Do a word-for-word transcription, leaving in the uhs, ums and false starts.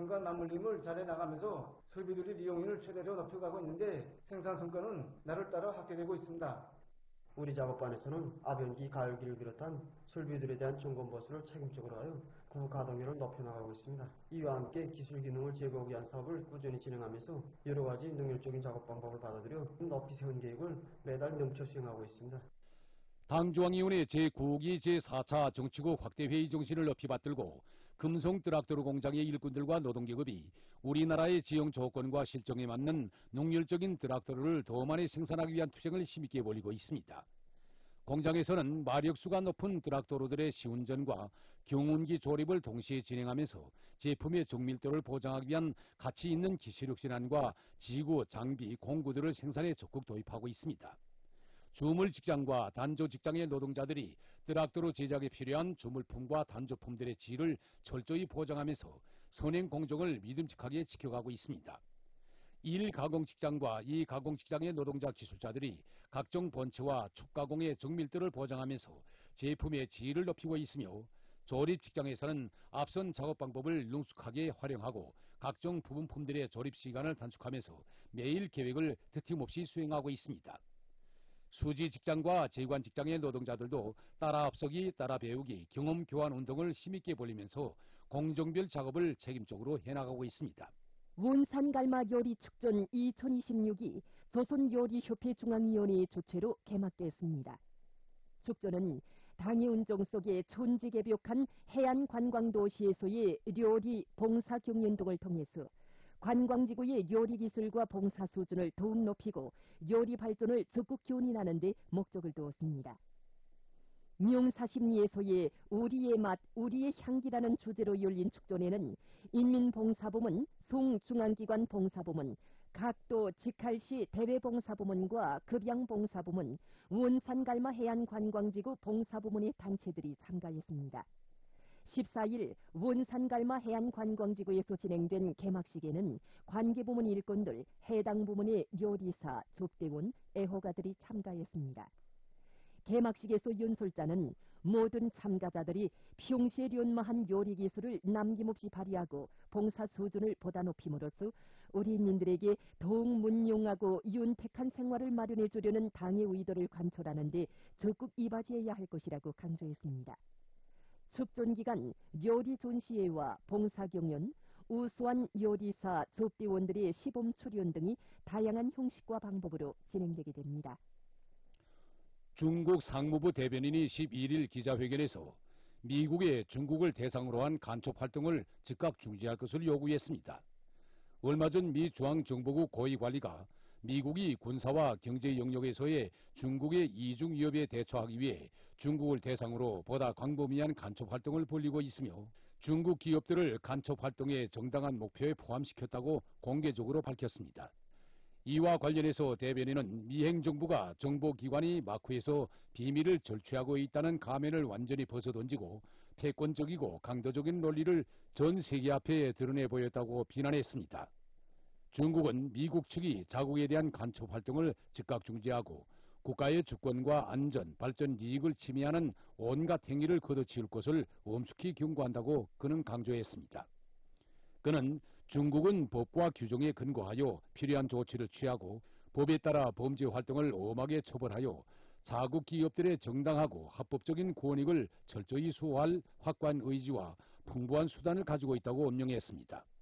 생산성과 맞물림을 잘해 나가면서 설비들이 이용률을 최대로 높여가고 있는데 생산성과는 날을 따라 확대되고 있습니다. 우리 작업반에서는 압연기, 가열기를 비롯한 설비들에 대한 점검 보수를 책임적으로 하여 구 가동률을 높여나가고 있습니다. 이와 함께 기술 기능을 제고하기 위한 사업을 꾸준히 진행하면서 여러 가지 능률적인 작업 방법을 받아들여 높이 세운 계획을 매달 넘쳐 수행하고 있습니다. 당중앙위원회 제구 기 제사 차 정치국 확대회의 정신을 높이 받들고 금속 트락토르 공장의 일꾼들과 노동계급이 우리나라의 지형 조건과 실정에 맞는 능률적인 트락토르를 더 많이 생산하기 위한 투쟁을 힘있게 벌이고 있습니다. 공장에서는 마력수가 높은 트락토르들의 시운전과 경운기 조립을 동시에 진행하면서 제품의 정밀도를 보장하기 위한 가치 있는 기술력 진안과 지구, 장비, 공구들을 생산에 적극 도입하고 있습니다. 주물 직장과 단조 직장의 노동자들이 트락토르 제작에 필요한 주물품과 단조품들의 질을 철저히 보장하면서 선행 공정을 믿음직하게 지켜가고 있습니다. 일 가공 직장과 이 가공 직장의 노동자 기술자들이 각종 본체와 축가공의 정밀도를 보장하면서 제품의 질을 높이고 있으며 조립 직장에서는 앞선 작업 방법을 능숙하게 활용하고 각종 부분품들의 조립 시간을 단축하면서 매일 계획을 드팀없이 수행하고 있습니다. 수지 직장과 제관 직장의 노동자들도 따라 앞서기, 따라 배우기, 경험 교환 운동을 힘있게 벌이면서 공정별 작업을 책임적으로 해나가고 있습니다. 원산갈마 요리축전 이천이십육이 조선요리협회 중앙위원회의 주최로 개막됐습니다. 축전은 당의 운정 속에 천지개벽한 해안관광도시에서의 요리 봉사 경연 등을 통해서 관광지구의 요리 기술과 봉사 수준을 더욱 높이고 요리 발전을 적극 견인하는 데 목적을 두었습니다. 명사십리에서의 우리의 맛, 우리의 향기라는 주제로 열린 축전에는 인민봉사부문, 송중앙기관 봉사부문, 각도 직할시 대외봉사부문과 급양봉사부문, 원산갈마 해안관광지구 봉사부문의 단체들이 참가했습니다. 십사일 원산갈마 해안관광지구에서 진행된 개막식에는 관계부문 일꾼들, 해당 부문의 요리사, 접대원, 애호가들이 참가했습니다. 개막식에서 연설자는 모든 참가자들이 평시에 연마한 요리 기술을 남김없이 발휘하고 봉사 수준을 보다 높임으로써 우리 인민들에게 더욱 문용하고 윤택한 생활을 마련해 주려는 당의 의도를 관철하는 데 적극 이바지해야 할 것이라고 강조했습니다. 축전 기간 요리 전시회와 봉사 경연, 우수한 요리사, 접대원들의 시범 출연 등이 다양한 형식과 방법으로 진행되게 됩니다. 중국 상무부 대변인이 십일일 기자회견에서 미국에 중국을 대상으로 한 간첩 활동을 즉각 중지할 것을 요구했습니다. 얼마 전 미 중앙정보국 고위관리가 미국이 군사와 경제 영역에서의 중국의 이중 위협에 대처하기 위해 중국을 대상으로 보다 광범위한 간첩 활동을 벌이고 있으며 중국 기업들을 간첩 활동의 정당한 목표에 포함시켰다고 공개적으로 밝혔습니다. 이와 관련해서 대변인은 미 행정부가 정보기관이 마쿠에서 비밀을 절취하고 있다는 가면을 완전히 벗어던지고 패권적이고 강도적인 논리를 전 세계 앞에 드러내 보였다고 비난했습니다. 중국은 미국 측이 자국에 대한 간첩 활동을 즉각 중지하고 국가의 주권과 안전, 발전 이익을 침해하는 온갖 행위를 걷어치울 것을 엄숙히 경고한다고 그는 강조했습니다. 그는 중국은 법과 규정에 근거하여 필요한 조치를 취하고 법에 따라 범죄 활동을 엄하게 처벌하여 자국 기업들의 정당하고 합법적인 권익을 철저히 수호할 확고한 의지와 풍부한 수단을 가지고 있다고 언명했습니다.